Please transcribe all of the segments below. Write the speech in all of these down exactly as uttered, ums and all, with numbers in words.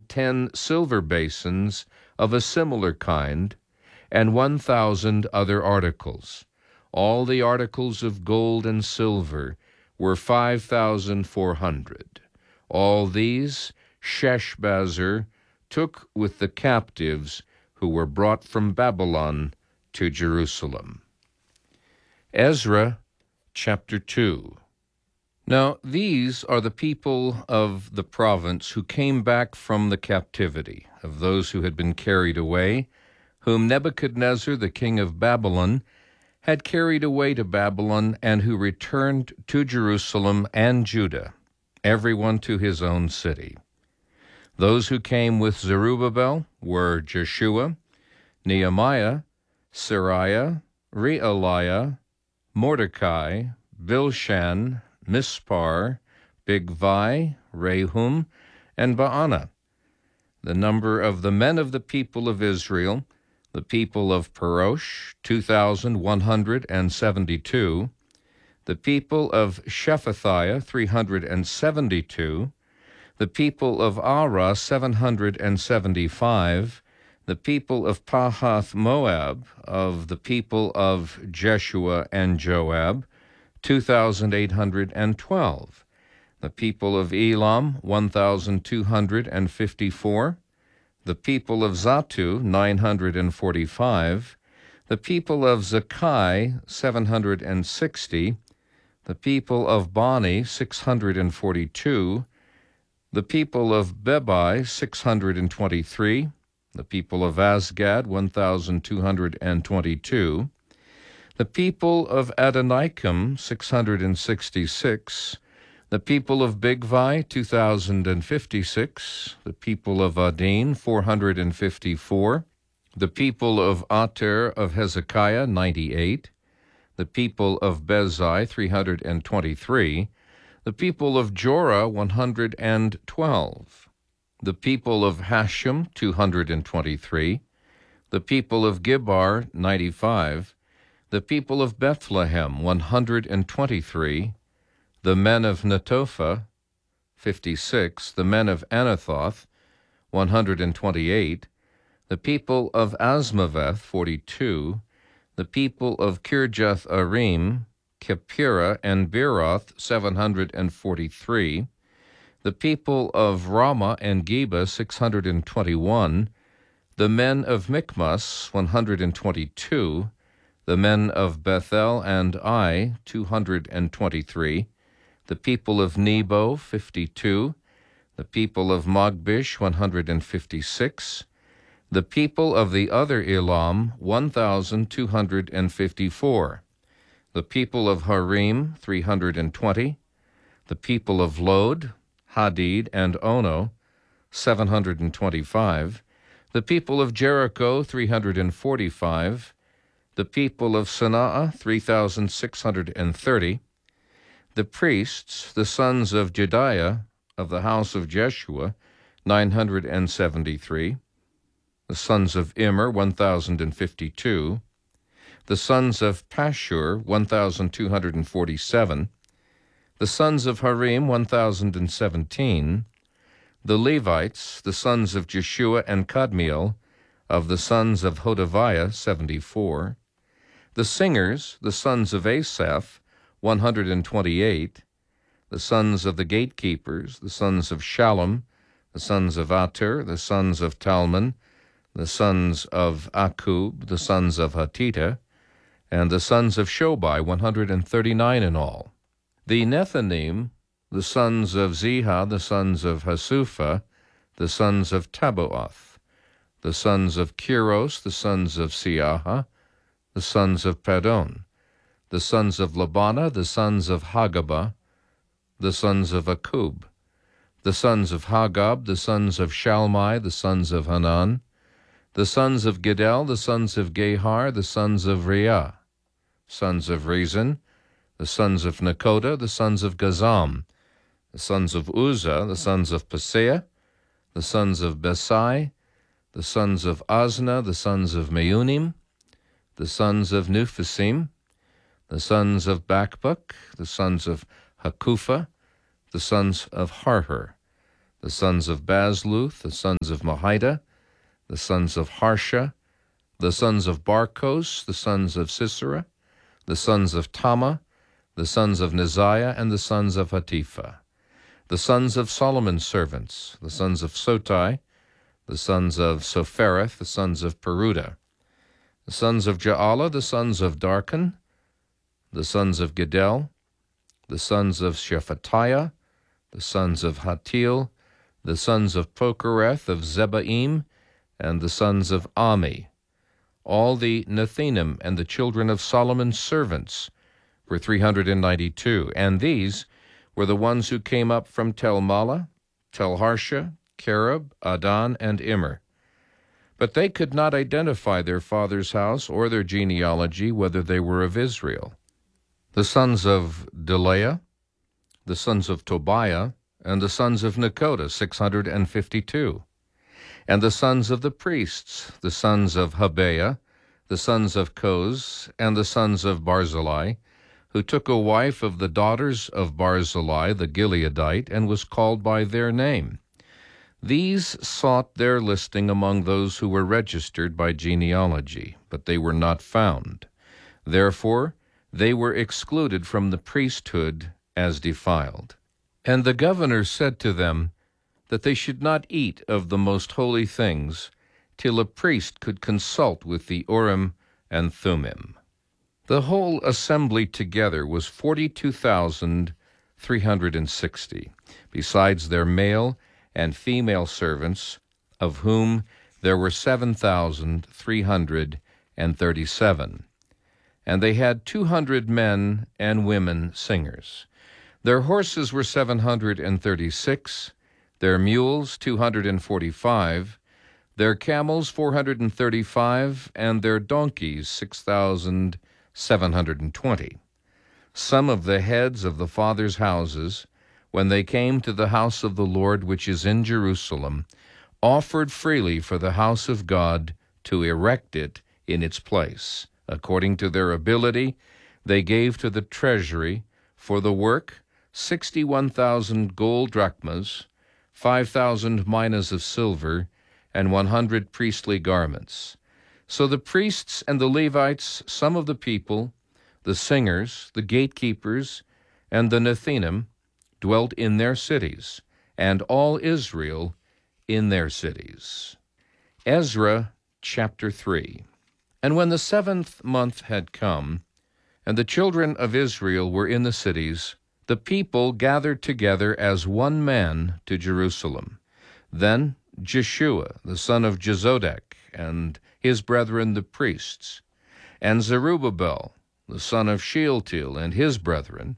ten silver basins of a similar kind, and one thousand other articles. All the articles of gold and silver were five thousand four hundred. All these Sheshbazzar took with the captives who were brought from Babylon to Jerusalem. Ezra chapter two. Now these are the people of the province who came back from the captivity, of those who had been carried away, whom Nebuchadnezzar the king of Babylon had carried away to Babylon, and who returned to Jerusalem and Judah, everyone to his own city. Those who came with Zerubbabel were Jeshua, Nehemiah, Seraiah, Realiah, Mordecai, Bilshan, Mispar, Bigvai, Rehum, and Baanah. The number of the men of the people of Israel, the people of Parosh, two thousand one hundred seventy-two, the people of Shephathiah, three hundred seventy-two, the people of Arah, seven hundred seventy-five, the people of Pahath Moab, of the people of Jeshua and Joab, two thousand eight hundred twelve, the people of Elam, one thousand two hundred fifty-four, the people of Zatu, nine hundred forty-five, the people of Zakai, seven hundred sixty, the people of Bani, six hundred forty-two, the people of Bebai, six hundred twenty-three, the people of Azgad, one thousand two hundred twenty-two, the people of Adonikam, six hundred sixty-six, the people of Bigvai, two thousand fifty-six, the people of Adin, four hundred fifty-four, the people of Ater of Hezekiah, ninety-eight, the people of Bezai, three hundred twenty-three, the people of Jorah, one hundred twelve, the people of Hashem, two hundred twenty-three, the people of Gibbar, ninety-five, the people of Bethlehem, one hundred twenty-three, the men of Netophah, fifty-six, the men of Anathoth, one hundred twenty-eight, the people of Asmaveth, forty-two, the people of Kirjath Arim, Kephirah, and Beeroth, seven hundred forty-three, the people of Ramah and Geba, six hundred twenty-one, the men of Michmas, one hundred twenty-two, the men of Bethel and Ai, two hundred twenty-three, the people of Nebo, fifty-two, the people of Magbish, one hundred fifty-six, the people of the other Elam, one thousand two hundred fifty-four, the people of Harim, three hundred twenty, the people of Lod, Hadid, and Ono, seven hundred twenty-five, the people of Jericho, three hundred forty-five, the people of Sana'a, three thousand six hundred thirty, the priests, the sons of Jediah, of the house of Jeshua, nine hundred seventy-three, the sons of Immer, one thousand fifty-two, the sons of Pashur, one thousand two hundred forty-seven, the sons of Harim, one thousand seventeen, the Levites, the sons of Jeshua and Kadmiel, of the sons of Hodaviah, seventy-four, the singers, the sons of Asaph, one hundred twenty-eight, the sons of the gatekeepers, the sons of Shallum, the sons of Ater, the sons of Talmon, the sons of Akub, the sons of Hatita, and the sons of Shobai, one hundred thirty-nine in all. The Nethanim, the sons of Ziha, the sons of Hasupha, the sons of Taboath, the sons of Kiros, the sons of Siaha, the sons of Padon, the sons of Labana, the sons of Hagabah, the sons of Akub, the sons of Hagab, the sons of Shalmai, the sons of Hanan, the sons of Gedel, the sons of Gehar, the sons of Reah, sons of Rezin, the sons of Nakoda, the sons of Gazam, the sons of Uzzah, the sons of Paseah, the sons of Besai, the sons of Asna, the sons of Meunim, the sons of Nuphisim, the sons of Bakbuk, the sons of Hakupha, the sons of Harher, the sons of Bazluth, the sons of Mahida, the sons of Harsha, the sons of Barkos, the sons of Sisera, the sons of Tama, the sons of Neziah, and the sons of Hatipha, the sons of Solomon's servants, the sons of Sotai, the sons of Sophereth, the sons of Peruda, the sons of Jaala, the sons of Darkon, the sons of Gedel, the sons of Shephatiah, the sons of Hatil, the sons of Pokereth of Zebaim, and the sons of Ami. All the Nethinim and the children of Solomon's servants were three hundred ninety-two, and these were the ones who came up from Tel Mala, Tel Harsha, Kerub, Adon, and Immer. But they could not identify their father's house or their genealogy, whether they were of Israel. The sons of Delaiah, the sons of Tobiah, and the sons of Nekoda, six hundred fifty-two. And the sons of the priests, the sons of Habeah, the sons of Koz, and the sons of Barzillai, who took a wife of the daughters of Barzillai the Gileadite, and was called by their name. These sought their listing among those who were registered by genealogy, but they were not found. Therefore they were excluded from the priesthood as defiled. And the governor said to them that they should not eat of the most holy things till a priest could consult with the Urim and Thummim. The whole assembly together was forty-two thousand three hundred sixty, besides their male and female servants, of whom there were seven thousand three hundred thirty-seven. And they had two hundred men and women singers. Their horses were seven hundred thirty-six, their mules two hundred forty-five, their camels four hundred thirty-five, and their donkeys six thousand seven hundred twenty. Some of the heads of the fathers' houses, when they came to the house of the Lord which is in Jerusalem, offered freely for the house of God to erect it in its place. According to their ability, they gave to the treasury for the work sixty-one thousand gold drachmas, five thousand minas of silver, and one hundred priestly garments. So the priests and the Levites, some of the people, the singers, the gatekeepers, and the Nethinim dwelt in their cities, and all Israel in their cities. Ezra chapter three. And when the seventh month had come, and the children of Israel were in the cities, the people gathered together as one man to Jerusalem. Then Jeshua, the son of Jezodek, and his brethren the priests, and Zerubbabel, the son of Shealtiel, and his brethren,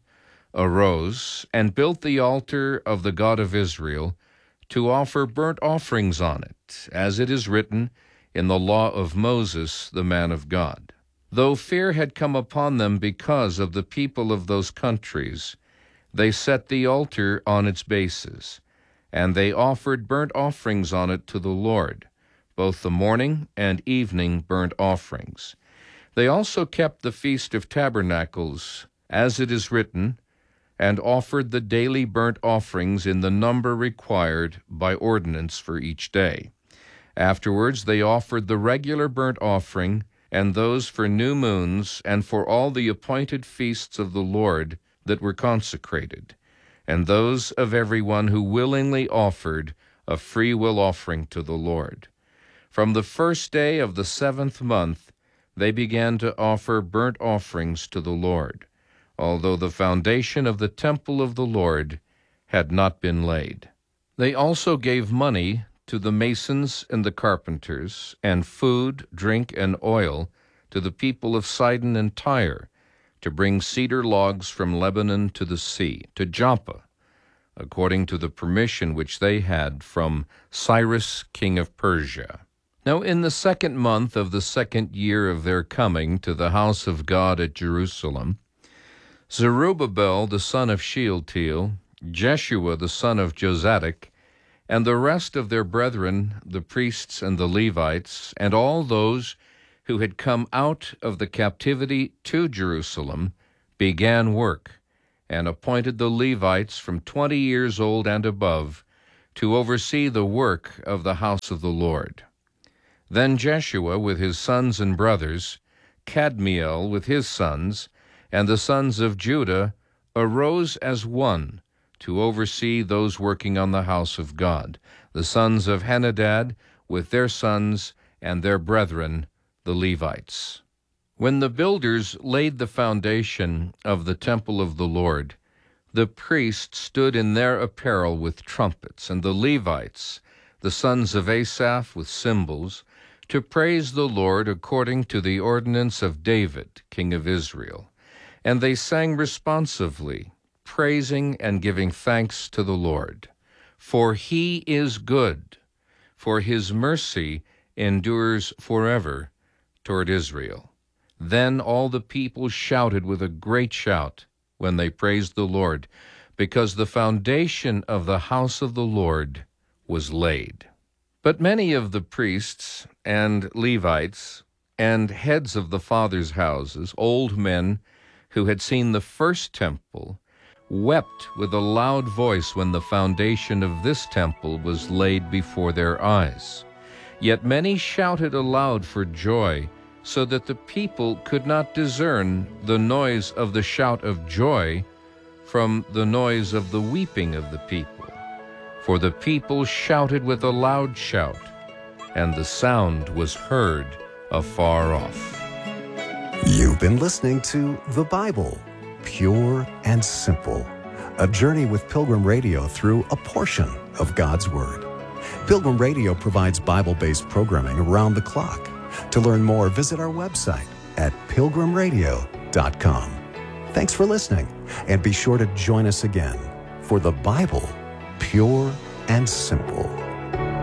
arose and built the altar of the God of Israel to offer burnt offerings on it, as it is written in the law of Moses, the man of God. Though fear had come upon them because of the people of those countries, they set the altar on its bases, and they offered burnt offerings on it to the Lord, both the morning and evening burnt offerings. They also kept the Feast of Tabernacles, as it is written, and offered the daily burnt offerings in the number required by ordinance for each day. Afterwards they offered the regular burnt offering, and those for new moons, and for all the appointed feasts of the Lord that were consecrated, and those of every one who willingly offered a free will offering to the Lord. From the first day of the seventh month they began to offer burnt offerings to the Lord, although the foundation of the temple of the Lord had not been laid. They also gave money to the masons and the carpenters, and food, drink, and oil to the people of Sidon and Tyre, to bring cedar logs from Lebanon to the sea, to Joppa, according to the permission which they had from Cyrus king of Persia. Now in the second month of the second year of their coming to the house of God at Jerusalem, Zerubbabel the son of Shealtiel, Jeshua the son of Jozadak, and the rest of their brethren, the priests and the Levites, and all those who had come out of the captivity to Jerusalem, began work, and appointed the Levites from twenty years old and above to oversee the work of the house of the Lord. Then Jeshua with his sons and brothers, Kadmiel with his sons, and the sons of Judah arose as one to oversee those working on the house of God, the sons of Henadad with their sons and their brethren, the Levites. When the builders laid the foundation of the temple of the Lord, the priests stood in their apparel with trumpets, and the Levites, the sons of Asaph, with cymbals, to praise the Lord according to the ordinance of David, king of Israel. And they sang responsively, praising and giving thanks to the Lord. For he is good, for his mercy endures forever toward Israel. Then all the people shouted with a great shout when they praised the Lord, because the foundation of the house of the Lord was laid. But many of the priests and Levites and heads of the fathers' houses, old men who had seen the first temple, wept with a loud voice when the foundation of this temple was laid before their eyes. Yet many shouted aloud for joy, so that the people could not discern the noise of the shout of joy from the noise of the weeping of the people. For the people shouted with a loud shout, and the sound was heard afar off. You've been listening to The Bible, Pure and Simple, a journey with Pilgrim Radio through a portion of God's Word. Pilgrim Radio provides Bible-based programming around the clock. To learn more, visit our website at pilgrim radio dot com. Thanks for listening, and be sure to join us again for The Bible, Pure and Simple.